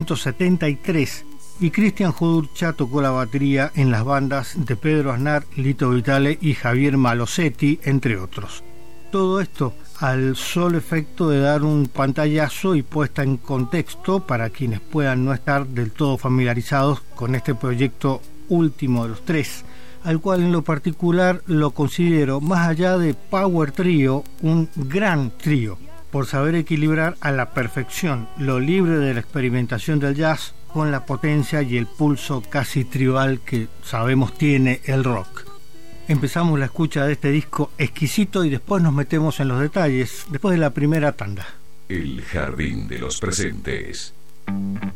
1973 y Cristian Jodurcha tocó la batería en las bandas de Pedro Aznar, Lito Vitale y Javier Malosetti, entre otros. Todo esto al solo efecto de dar un pantallazo y puesta en contexto para quienes puedan no estar del todo familiarizados con este proyecto último de los tres, al cual en lo particular lo considero, más allá de power trío, un gran trío, por saber equilibrar a la perfección lo libre de la experimentación del jazz con la potencia y el pulso casi tribal que sabemos tiene el rock. Empezamos la escucha de este disco exquisito y después nos metemos en los detalles, después de la primera tanda. El Jardín de los Presentes.